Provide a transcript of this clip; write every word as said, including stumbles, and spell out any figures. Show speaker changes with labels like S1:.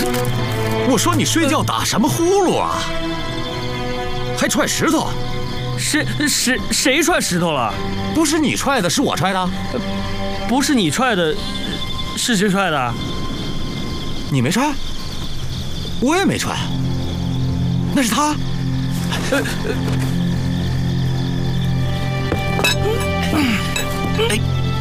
S1: 我说你睡觉打什么呼噜啊？还踹石头？
S2: 谁谁谁踹石头了？
S1: 不是你踹的，是我踹的。
S2: 不是你踹的，是谁踹的？
S1: 你没踹，我也没踹，那是他。哎。